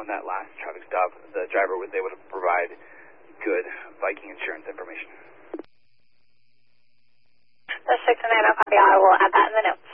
on that last traffic stop, the driver was able to provide good Viking insurance information. The 6 and 9 copy. I will add that in the notes.